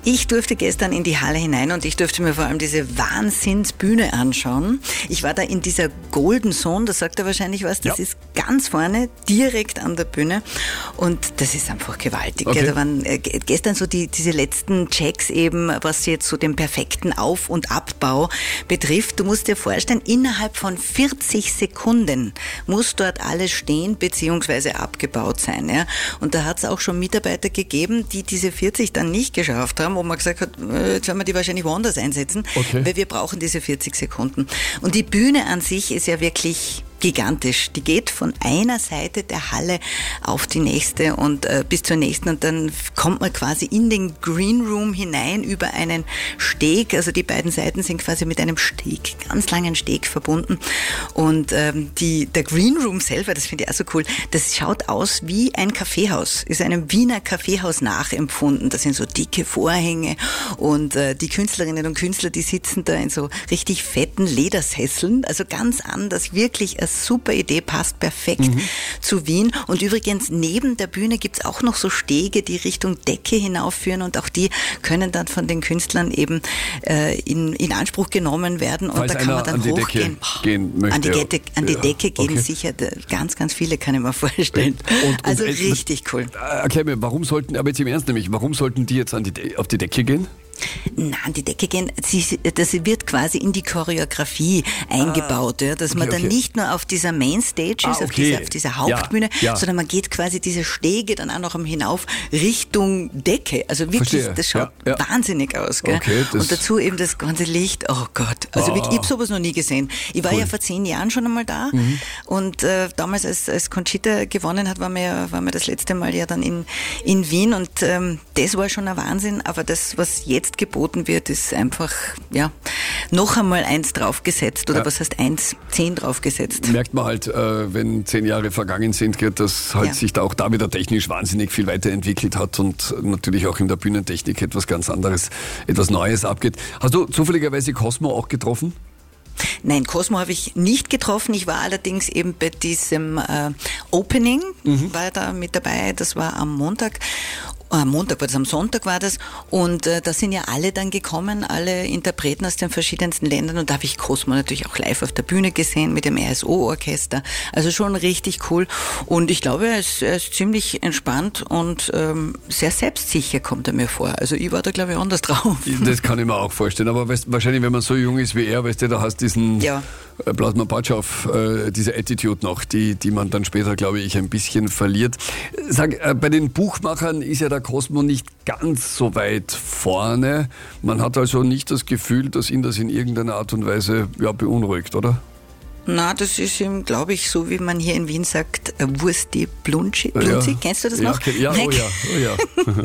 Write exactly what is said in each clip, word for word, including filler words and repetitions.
Ich durfte gestern in die Halle hinein und ich durfte mir vor allem diese Wahnsinnsbühne anschauen. Ich war da in dieser Golden Zone, das sagt er wahrscheinlich was, das ja. ist ganz vorne, direkt an der Bühne und das ist einfach gewaltig. Okay. Da waren äh, gestern so die, diese letzten Checks eben, was jetzt so den perfekten Auf- und Abbau betrifft. Du musst dir vorstellen, innerhalb von vierzig Sekunden muss dort alles stehen bzw. abgebaut sein. Ja? Und da hat es auch schon Mitarbeiter gegeben, die diese vierzig dann nicht geschafft haben, wo man gesagt hat, jetzt werden wir die wahrscheinlich woanders einsetzen, okay. weil wir brauchen diese vierzig Sekunden. Und die Bühne an sich ist ja wirklich gigantisch. Die geht von einer Seite der Halle auf die nächste und äh, bis zur nächsten und dann kommt man quasi in den Green Room hinein über einen Steg. Also die beiden Seiten sind quasi mit einem Steg, ganz langen Steg verbunden und ähm, die, der Green Room selber, das finde ich auch so cool, das schaut aus wie ein Kaffeehaus, ist einem Wiener Kaffeehaus nachempfunden. Das sind so dicke Vorhänge und äh, die Künstlerinnen und Künstler, die sitzen da in so richtig fetten Ledersesseln, also ganz anders, wirklich super Idee, passt perfekt mhm. zu Wien. Und übrigens, neben der Bühne gibt's auch noch so Stege, die Richtung Decke hinaufführen und auch die können dann von den Künstlern eben äh, in, in Anspruch genommen werden. Und Falls da kann man dann an die hochgehen. Decke gehen möchte. An die, Decke, an die ja. Decke gehen okay. sicher ganz, ganz viele, kann ich mir vorstellen. Und, und, also und, richtig cool. Erklär mir, warum sollten, aber jetzt im Ernst nämlich, warum sollten die jetzt an die De- auf die Decke gehen? Na, an die Decke gehen, das wird quasi in die Choreografie eingebaut, ah, ja, dass okay, man dann okay. nicht nur auf dieser Mainstage ist, ah, okay. auf, dieser, auf dieser Hauptbühne, ja, ja. sondern man geht quasi diese Stege dann auch noch hinauf Richtung Decke. Also wirklich, Verstehe. das schaut ja, ja. wahnsinnig aus. Gell? Okay, und dazu eben das ganze Licht, oh Gott, also oh. wirklich, ich habe sowas noch nie gesehen. Ich war cool. ja vor zehn Jahren schon einmal da mhm. und äh, damals, als, als Conchita gewonnen hat, waren wir, ja, waren wir das letzte Mal ja dann in, in Wien und ähm, das war schon ein Wahnsinn, aber das, was jetzt geboten wird, ist einfach, ja, noch einmal eins draufgesetzt oder ja. was heißt eins, zehn draufgesetzt. Merkt man halt, äh, wenn zehn Jahre vergangen sind, dass halt ja. sich da auch da wieder technisch wahnsinnig viel weiterentwickelt hat und natürlich auch in der Bühnentechnik etwas ganz anderes, etwas Neues abgeht. Hast du zufälligerweise Cosmo auch getroffen? Nein, Cosmo habe ich nicht getroffen. Ich war allerdings eben bei diesem äh, Opening, mhm. war da mit dabei. Das war am Montag. Am Montag war das, am Sonntag war das und äh, da sind ja alle dann gekommen, alle Interpreten aus den verschiedensten Ländern und da habe ich Cosmo natürlich auch live auf der Bühne gesehen mit dem R S O-Orchester, also schon richtig cool und ich glaube, er ist, er ist ziemlich entspannt und ähm, sehr selbstsicher kommt er mir vor, also ich war da glaube ich anders drauf. Das kann ich mir auch vorstellen, aber weißt, wahrscheinlich wenn man so jung ist wie er, weißt du, da hast diesen ja. Plasma Patschow, äh, diese Attitude noch, die, die man dann später, glaube ich, ein bisschen verliert. Sag, äh, bei den Buchmachern ist ja der Cosmo nicht ganz so weit vorne. Man hat also nicht das Gefühl, dass ihn das in irgendeiner Art und Weise ja, beunruhigt, oder? Na, das ist ihm, glaube ich, so wie man hier in Wien sagt, Wursti Blunzi. Ja. Kennst du das ja, noch? Ja, oh ja, oh ja.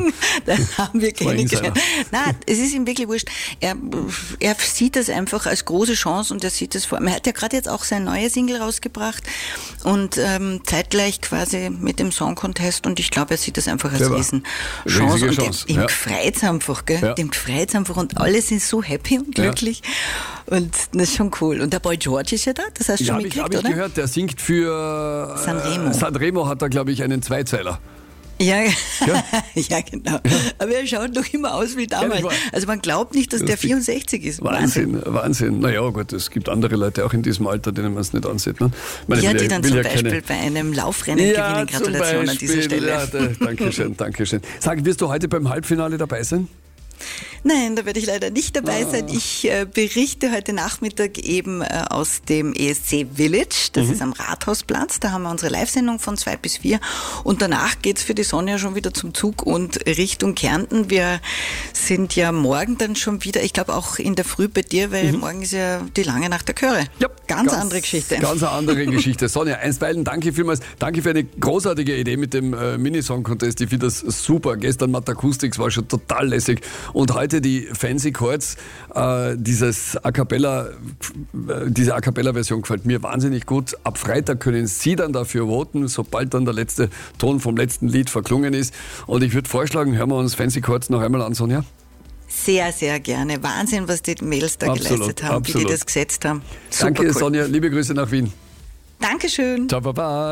Da haben wir kennengelernt. Nein, es ist ihm wirklich wurscht. Er, er sieht das einfach als große Chance und er sieht das vor. Er hat ja gerade jetzt auch sein neues Single rausgebracht und ähm, zeitgleich quasi mit dem Song Contest und ich glaube, er sieht das einfach als Clever. riesen Chance. Und Chance. ihm Ja. freut's einfach, gell? Ja. Dem freut's einfach und alle sind so happy und glücklich ja. und das ist schon cool. Und der Boy George ist ja da, das heißt, ja, habe ich, hab ich gehört, der singt für Sanremo. Äh, Sanremo hat da, glaube ich, einen Zweizeiler. Ja, ja. Ja? ja, genau. Ja. Aber er schaut noch immer aus wie damals. Ja, also man glaubt nicht, dass der vierundsechzig ist. Wahnsinn, Wahnsinn. Wahnsinn. Naja, gut, es gibt andere Leute auch in diesem Alter, denen man es nicht ansieht. Ne? Meine, ja, die dann zum ja Beispiel keine... bei einem Laufrennen ja, gewinnen. Gratulation an dieser Stelle. Ja, da, danke schön, danke schön. Sag, wirst du heute beim Halbfinale dabei sein? Nein, da werde ich leider nicht dabei ah. sein. Ich äh, berichte heute Nachmittag eben äh, aus dem E S C Village. Das mhm. ist am Rathausplatz. Da haben wir unsere Live-Sendung von zwei bis vier. Und danach geht's für die Sonja schon wieder zum Zug und Richtung Kärnten. Wir sind ja morgen dann schon wieder, ich glaube auch in der Früh bei dir, weil mhm. morgen ist ja die lange Nacht der Chöre. Ja, ganz, ganz andere Geschichte. Ganz eine andere Geschichte. Sonja, einstweilen danke vielmals. Danke für eine großartige Idee mit dem äh, Mini-Song-Contest. Ich finde das super. Gestern Matt Acoustics war schon total lässig. Und heute die Fancy Chords, äh, dieses A Cappella, diese A Cappella-Version gefällt mir wahnsinnig gut. Ab Freitag können Sie dann dafür voten, sobald dann der letzte Ton vom letzten Lied verklungen ist. Und ich würde vorschlagen, hören wir uns Fancy Chords noch einmal an, Sonja. Sehr, sehr gerne. Wahnsinn, was die Mädels da absolut, geleistet haben, absolut. Wie die das gesetzt haben. Super Danke, cool. Sonja. Liebe Grüße nach Wien. Dankeschön. Ciao, Baba.